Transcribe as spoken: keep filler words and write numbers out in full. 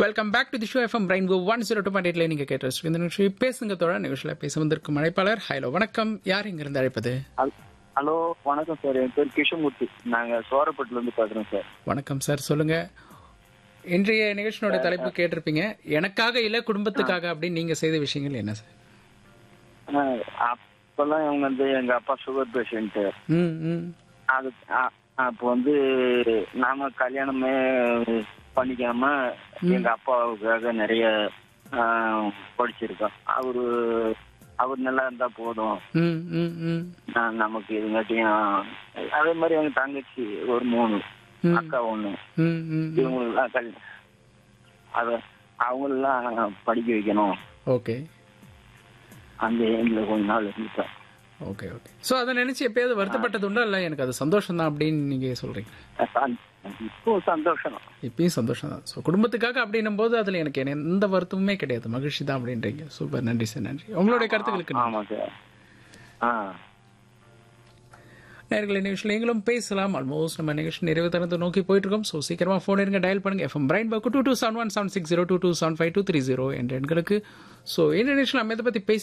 Welcome back to the show FM rainbow one zero two point எயிட்ல நீங்க கேட்டு இந்த நிகழ்ச்சி பேசுங்க தோழ நிகழ்ச்சியில் பேச வந்திருக்கும் அழைப்பாளர். ஹலோ வணக்கம், யார் இங்க இருந்து அழைப்பது? ஹலோ வணக்கம் சார், என் பேர் கிருஷ்ணமூர்த்தி, நாங்க சோரப்பட்டுல இருந்து பாக்குறோம் சார். வணக்கம் சார், சொல்லுங்க. இன்றைய நிகழ்ச்சியோட தலைப்பு கேட்டிருப்பீங்க, எனக்காக இல்ல குடும்பத்துக்காக அப்படின்னு நீங்க செய்த விஷயங்கள் என்ன சார்? அப்பெல்லாம் இவங்க வந்து எங்க அப்பா சுகர் பேஷண்ட். அது அப்போ வந்து நாம கல்யாணமே பண்ணிக்காம எங்க அப்பாவுக்காக நிறைய படிச்சிருக்கோம். அவரு அவர் நல்லா இருந்தா போதும், நமக்கு இதுங்காட்டியும். அதே மாதிரி எங்க தங்கச்சி ஒரு மூணு, அக்கா ஒண்ணு, இவங்களெல்லாம் கல் அத அவங்களெல்லாம் படிக்க வைக்கணும். ஓகே, அந்த எங்களை கொஞ்ச நாள் இருந்துட்டோம். Okay okay. ஸோ அதை நினைச்சு எப்பயாவது வருத்தப்பட்டது உண்டா? இல்லை எனக்கு அது சந்தோஷம் தான் அப்படின்னு நீங்க சொல்றீங்க? இப்போ சந்தோஷம், இப்பயும் சந்தோஷம் தான். ஸோ குடும்பத்துக்காக அப்படின்னும் போது அதுல எனக்கு எந்த வருத்தமுமே கிடையாது, மகிழ்ச்சி தான் அப்படின்றீங்க. சூப்பர், நன்றி சார், நன்றி உங்களுடைய கருத்துக்களுக்கு. ஆமா சார். நேயர்களே, நிகழ்ச்சியில் நீங்களும் பேசலாம். ஆல்மோஸ்ட் நம்ம நிகழ்ச்சி நிறைவு தரத்தை நோக்கி போயிட்டு இருக்கோம். ஸோ சீக்கிரமா போன் எடுங்க, டயல் பண்ணுங்க எஃப்எம் பிரைன் பாக்கு two two seven one seven six zero two two seven five two three zero என்ற எண்களுக்கு. ஸோ இந்த நிகழ்ச்சியில் நம்ம இதை பத்தி பேசி